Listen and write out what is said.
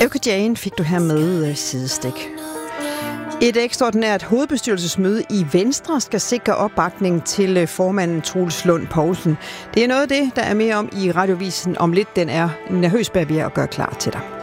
Evka Jane fik du her med sidestik. Et ekstraordinært hovedbestyrelsesmøde i Venstre skal sikre opbakning til formanden Troels Lund Poulsen. Det er noget af det, der er mere om i Radiovisen om lidt. Den er nervøs ved at gøre klar til dig.